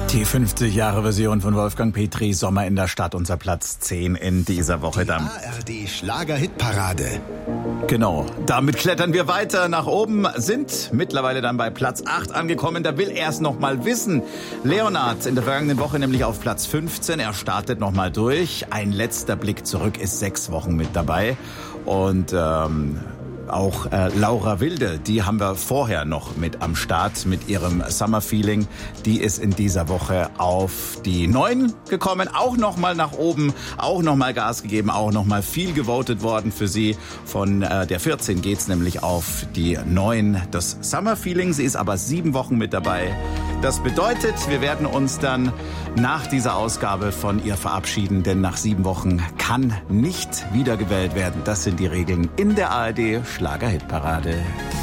Die 50-Jahre-Version von Wolfgang Petri, Sommer in der Stadt, unser Platz 10 in dieser Woche dann. ARD Schlager-Hitparade. Genau, damit klettern wir weiter nach oben, sind mittlerweile dann bei Platz 8 angekommen. Da will er es noch mal wissen. Leonard in der vergangenen Woche nämlich auf Platz 15. Er startet noch mal durch. Ein letzter Blick zurück ist 6 Wochen mit dabei. Und auch Laura Wilde, die haben wir vorher noch mit am Start mit ihrem Summer Feeling. Die ist in dieser Woche auf die 9 gekommen, auch nochmal nach oben, auch nochmal Gas gegeben, auch nochmal viel gewotet worden für sie. Von der 14 geht's nämlich auf die 9, das Summer Feeling. Sie ist aber 7 Wochen mit dabei. Das bedeutet, wir werden uns dann nach dieser Ausgabe von ihr verabschieden, denn nach 7 Wochen kann nicht wiedergewählt werden. Das sind die Regeln in der ARD Schlager-Hitparade.